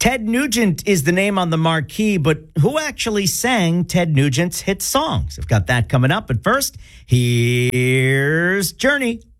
Ted Nugent is the name on the marquee, but who actually sang Ted Nugent's hit songs? I've got that coming up. But first, here's Journey.